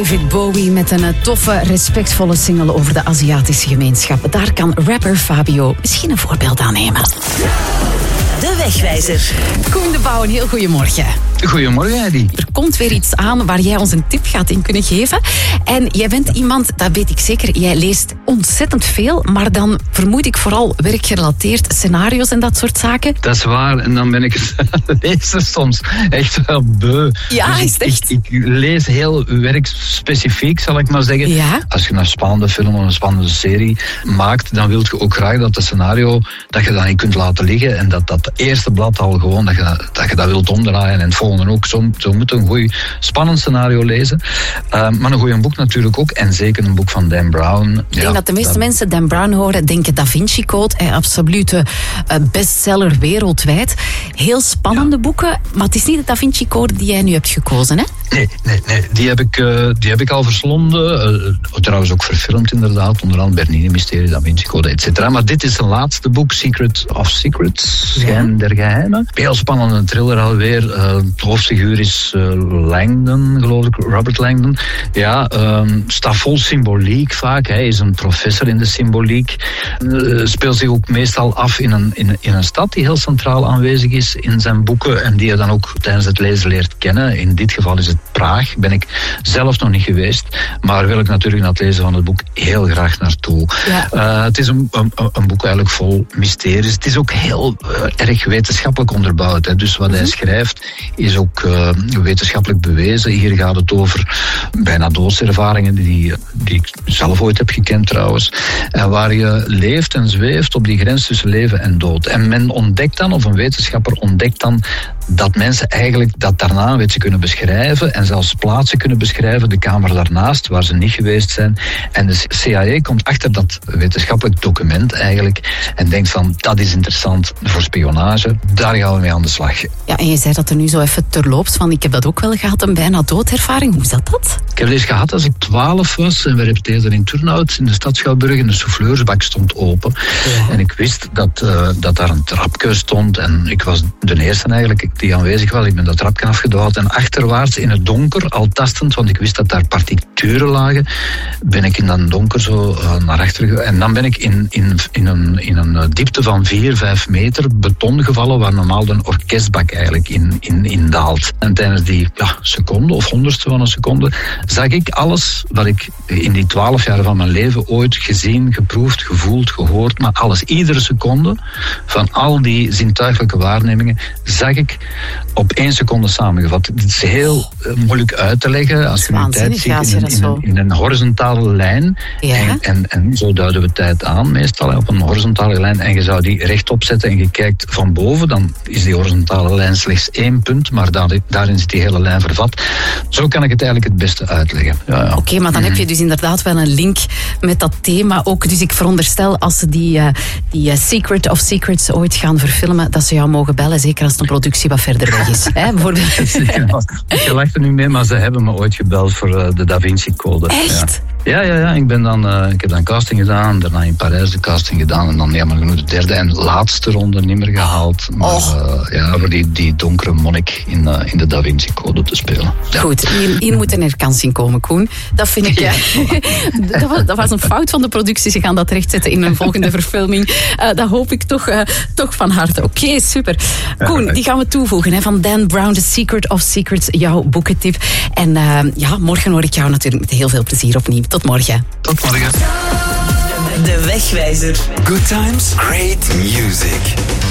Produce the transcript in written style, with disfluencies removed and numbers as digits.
David Bowie met een toffe, respectvolle single over de Aziatische gemeenschap. Daar kan rapper Fabio misschien een voorbeeld aan nemen. De Wegwijzer. Koen de Bouw, een heel goedemorgen. Goedemorgen, Eddie. Er komt weer iets aan waar jij ons een tip gaat in kunnen geven. En jij bent iemand, dat weet ik zeker, jij leest ontzettend veel, maar dan vermoed ik vooral werkgerelateerd, scenario's en dat soort zaken. Dat is waar, en dan ben ik lezer soms echt wel beu. Ja, dus is het echt? Ik lees heel werkspecifiek, zal ik maar zeggen. Ja? Als je een spannende film of een spannende serie maakt, dan wil je ook graag dat het scenario, dat je dat niet kunt laten liggen en dat eerste blad al gewoon, dat je dat wilt omdraaien en het volgende ook. Zo moet je een goed, spannend scenario lezen. Maar een goed boek natuurlijk ook. En zeker een boek van Dan Brown. Ik denk dat de meeste mensen Dan Brown horen, denken Da Vinci Code. Absolute bestseller wereldwijd. Heel spannende boeken. Maar het is niet de Da Vinci Code die jij nu hebt gekozen, hè? Nee. Die heb ik al verslonden. Trouwens ook verfilmd inderdaad. Onder andere Bernini-mysterie, Da Vinci Code, et cetera. Maar dit is zijn laatste boek, Secret of Secrets. Geheim der geheimen. Heel spannende thriller alweer. Het hoofdfiguur is Langdon, geloof ik. Robert Langdon. Ja, staat vol symboliek vaak. Hij is een professor in de symboliek. Speelt zich ook meestal af in een stad die heel centraal aanwezig is in zijn boeken. En die je dan ook tijdens het lezen leert kennen. In dit geval is het Praag. Ben ik zelf nog niet geweest. Maar wil ik natuurlijk na het lezen van het boek heel graag naartoe. Ja. Het is een boek eigenlijk vol mysteries. Het is ook heel erg wetenschappelijk onderbouwd. Hè. Dus wat hij schrijft is ook wetenschappelijk bewezen. Hier gaat het over bijna doodservaringen die ik zelf ooit heb gekend trouwens. En waar je leeft en zweeft op die grens tussen leven en dood. En men ontdekt dan, of een wetenschapper ontdekt dan, dat mensen eigenlijk dat daarna een beetje kunnen beschrijven en zelfs plaatsen kunnen beschrijven, de kamer daarnaast, waar ze niet geweest zijn. En de CIA komt achter dat wetenschappelijk document eigenlijk en denkt van, dat is interessant voor spionage, daar gaan we mee aan de slag. Ja, en je zei dat er nu zo even terloops van, ik heb dat ook wel gehad, een bijna doodervaring. Hoe zat dat? Ik heb deze gehad als ik 12 was en we repeteerden in Turnhout in de stad Schouwburg en de souffleursbak stond open. Ja. En ik wist dat daar een trapje stond en ik was de eerste eigenlijk die aanwezig was. Ik ben dat trapje afgedwaald en achterwaarts in het donker, al tastend, want ik wist dat daar partituren lagen, ben ik in dat donker zo naar achter gegaan. En dan ben ik in een diepte van 4-5 meter beton gevallen, waar normaal een orkestbak eigenlijk in daalt. En tijdens die seconde of honderdste van een seconde zag ik alles wat ik in die 12 jaar van mijn leven ooit gezien, geproefd, gevoeld, gehoord, maar alles, iedere seconde van al die zintuigelijke waarnemingen zag ik op 1 seconde samengevat. Het is heel moeilijk uit te leggen als je nu tijd ziet in een horizontale lijn. Ja. En zo duiden we tijd aan meestal op een horizontale lijn en je zou die rechtop zetten en je kijkt van boven, dan is die horizontale lijn slechts 1 punt, maar daarin zit die hele lijn vervat. Zo kan ik het eigenlijk het beste uitleggen. Ja. Oké, maar dan heb je dus inderdaad wel een link met dat thema ook. Dus ik veronderstel als ze die Secret of Secrets ooit gaan verfilmen, dat ze jou mogen bellen, zeker als de productie wat verder weg is. Hè, bijvoorbeeld. Je lacht er nu mee, maar ze hebben me ooit gebeld voor de Da Vinci Code. Echt? Ja. Ik heb dan casting gedaan, daarna in Parijs de casting gedaan en dan jammer genoeg de derde en laatste ronde niet meer gehaald. Maar voor die donkere monnik in de Da Vinci Code te spelen. Ja. Goed, hier moet een herkans in komen, Koen. Dat vind ik... dat was een fout van de productie. Ze gaan dat rechtzetten in een volgende verfilming. Dat hoop ik toch van harte. Oké, super. Koen, die gaan we toevoegen. Hè, van Dan Brown, The Secret of Secrets, jouw boekentip. En morgen hoor ik jou natuurlijk met heel veel plezier opnieuw. Tot morgen. Tot morgen. De Wegwijzer. Good times, great music.